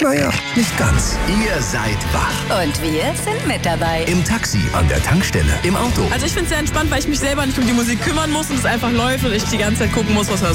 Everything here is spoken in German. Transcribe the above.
Naja, nicht ganz. Ihr seid wach. Und wir sind mit dabei. Im Taxi, an der Tankstelle, im Auto. Also ich finde es sehr entspannt, weil ich mich selber nicht um die Musik kümmern muss und es einfach läuft und ich die ganze Zeit gucken muss, was hörst